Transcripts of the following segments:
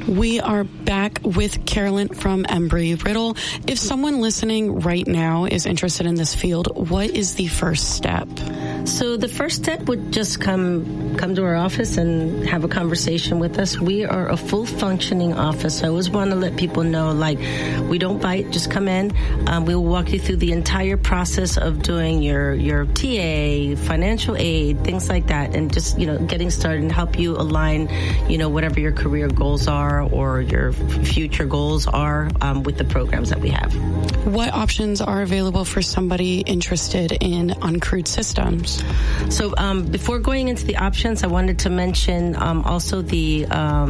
We are back with Carolyn from Embry-Riddle. If someone listening right now is interested in this field, what is the first step? So the first step would just come to our office and have a conversation with us. We are a full functioning office. I always want to let people know, like, we don't bite, just come in. We will walk you through the entire process of doing your TA, financial aid, things like that, and just, getting started and help you align, whatever your career goals are or your future goals are with the programs that we have. What options are available for somebody interested in uncrewed systems? So before going into the options, I wanted to mention also the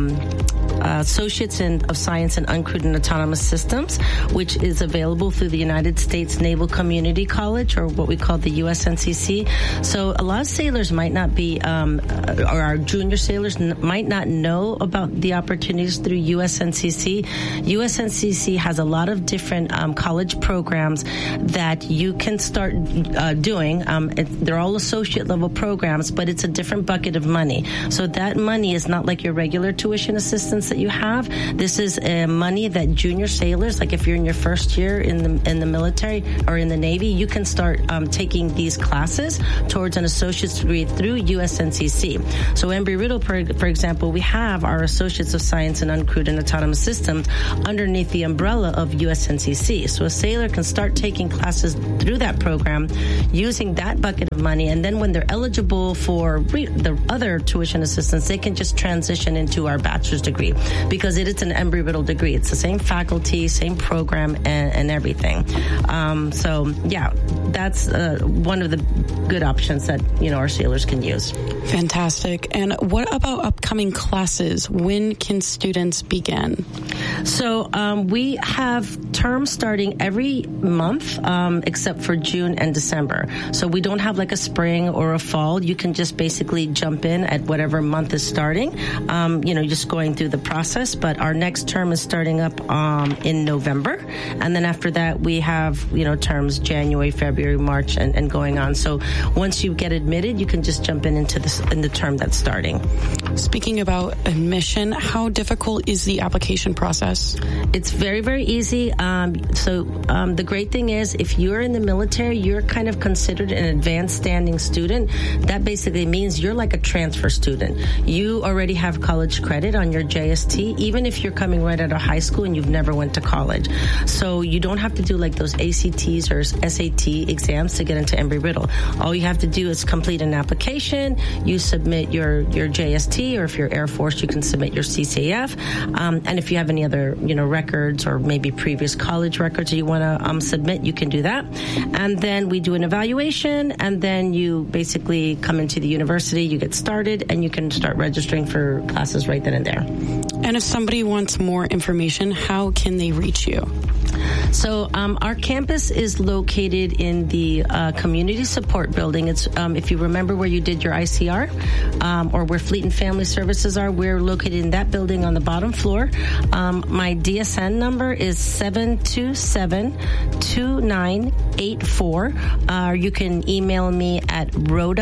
Associates of Science in Uncrewed and Autonomous Systems, which is available through the United States Naval Community College, or what we call the USNCC. So a lot of sailors might not be, or our junior sailors might not know about the opportunities through USNCC. USNCC has a lot of different college programs that you can start doing. They're all associate level programs, but it's a different bucket of money. So that money is not like your regular tuition assistance that you have. This is money that junior sailors, like if you're in your first year in the military or in the Navy, you can start taking these classes towards an associate's degree through USNCC. So Embry-Riddle, for example, we have our Associates of Science in Uncrewed and Autonomous Systems underneath the umbrella of USNCC. So a sailor can start taking classes through that program using that bucket of money, and then when they're eligible for the other tuition assistance, they can just transition into our bachelor's degree, because it's an Embry-Riddle degree. It's the same faculty, same program, and everything. So yeah, that's one of the good options that our sailors can use. Fantastic. And what about upcoming classes? When can students begin? So we have terms starting every month, except for June and December. So we don't have like a spring or a fall. You can just basically jump in at whatever month is starting, just going through the process. But our next term is starting up in November. And then after that, we have, terms January, February, March, and going on. So once you get admitted, you can just jump in the term that's starting. Speaking about admission, how difficult is the application process? It's very, very easy. The great thing is, if you're in the military, you're kind of considered an advanced standing student. That basically means you're like a transfer student. You already have college credit on your JST, even if you're coming right out of high school and you've never went to college. So you don't have to do like those ACTs or SAT exams to get into Embry-Riddle. All you have to do is complete an application. You submit your JST, or if you're Air Force, you can submit your CCF. And if you have any other, records or maybe previous college records you want to submit, you can do that. And then we do an evaluation, and then you basically come into the university, you get started, and you can start registering for classes right then and there. And if somebody wants more information, how can they reach you? So our campus is located in the Community Support Building. It's if you remember where you did your ICR, or where Fleet and Family Services are, we're located in that building on the bottom floor. My DSN number is 727-2984. You can email me at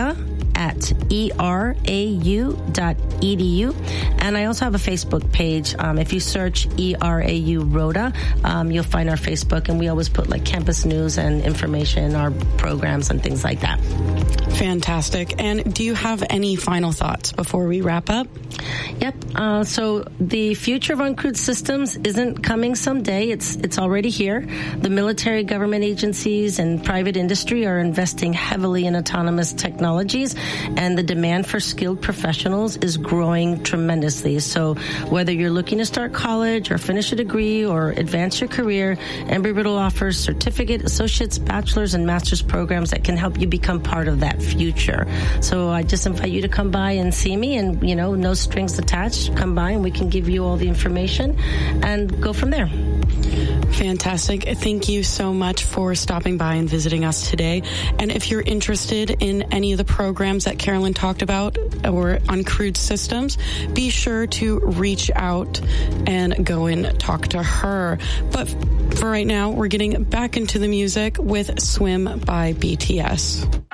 rhoda@erau.edu. And I also have a Facebook page. If you search ERAU Rhoda, you'll find our Facebook, and we always put like campus news and information, our programs and things like that. Fantastic. And do you have any final thoughts before we wrap up? Yep. So the future of uncrewed systems isn't coming someday. It's already here. The military, government agencies, and private industry are investing heavily in autonomous technologies, and the demand for skilled professionals is growing tremendously. So whether you're looking to start college or finish a degree or advance your career, Embry-Riddle offers certificate, associates, bachelor's, and master's programs that can help you become part of that future. So I just invite you to come by and see me, and, no strings attached. Come by and we can give you all the information and go from there. Fantastic. Thank you so much for stopping by and visiting us today. And if you're interested in any of the programs that Carolyn talked about or uncrewed systems, be sure to reach out and go and talk to her. But for right now, we're getting back into the music with Swim by BTS.